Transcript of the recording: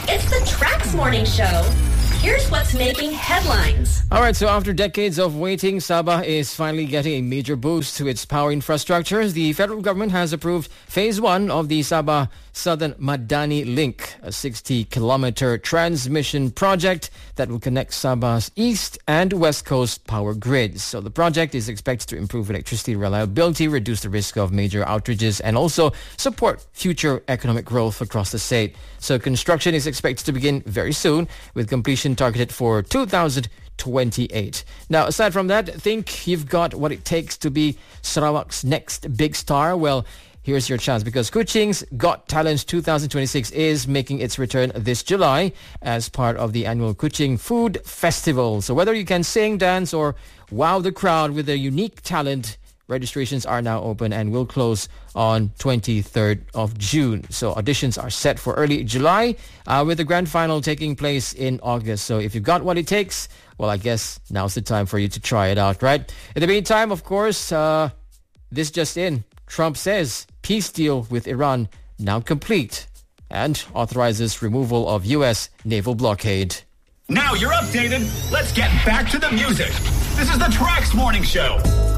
It's the Trax Morning Show. Here's what's making headlines. All right, so after decades of waiting, Sabah is finally getting a major boost to its power infrastructure. The federal government has approved Phase 1 of the Sabah Southern Madani Link, a 60-kilometer transmission project that will connect Sabah's east and west coast power grids. So the project is expected to improve electricity reliability, reduce the risk of major outages, and also support future economic growth across the state. So construction is expected to begin very soon, with completion targeted for 2028. Now, aside from that, think you've got what it takes to be Sarawak's next big star? Well, here's your chance, because Kuching's Got Talent 2026 is making its return this July as part of the annual Kuching Food Festival. So whether you can sing, dance, or wow the crowd with a unique talent, registrations are now open and will close on 23rd of June. So auditions are set for early July, with the grand final taking place in August. So if you've got what it takes, well, I guess now's the time for you to try it out, right? In the meantime, of course, this just in. Trump says peace deal with Iran now complete and authorizes removal of U.S. naval blockade. Now you're updated. Let's get back to the music. This is the Trax Morning Show.